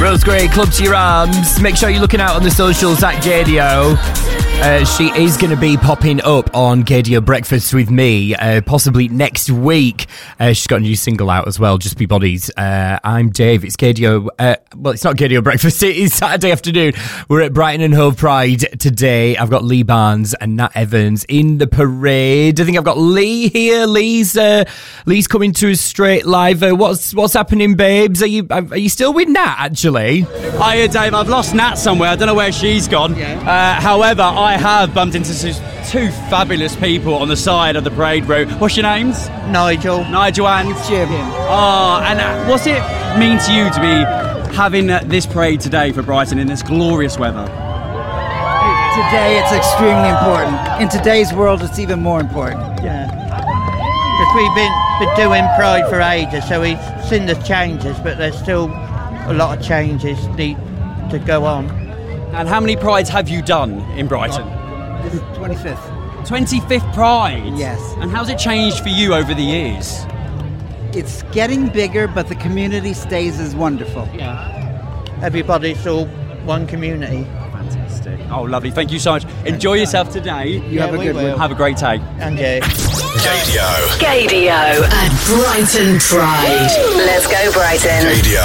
Rose Gray, Club to Your Arms. Make sure you're looking out on the socials at Gadio. She is going to be popping up on Gadio Breakfast with me, possibly next week. She's got a new single out as well, Just Be Bodies. I'm Dave. It's Gadio. Well, it's not Gadio Breakfast. It is Saturday afternoon. We're at Brighton and Hove Pride today. I've got Lee Barnes and Nat Evans in the parade. I think I've got Lee here. Lee's coming to us straight live. What's happening, babes? Are you still with Nat, actually? Hiya, Dave. I've lost Nat somewhere. I don't know where she's gone. Yeah. However, I have bumped into two fabulous people on the side of the parade route. What's your names? Nigel and Jim. Oh, and what's it mean to you to be having this parade today for Brighton in this glorious weather? Today it's extremely important. In today's world it's even more important. Yeah. Because we've been doing Pride for ages, so we've seen the changes, but there's still a lot of changes need to go on. And how many Prides have you done in Brighton? This is 25th. 25th Pride? Yes. And how's it changed for you over the years? It's getting bigger, but the community stays as wonderful. Yeah. Everybody's all one community. Fantastic. Oh, lovely. Thank you so much. Enjoy yourself today. You have a good one. Have a great day. And you. Gadio at Brighton Pride. Let's go, Brighton. Gadio.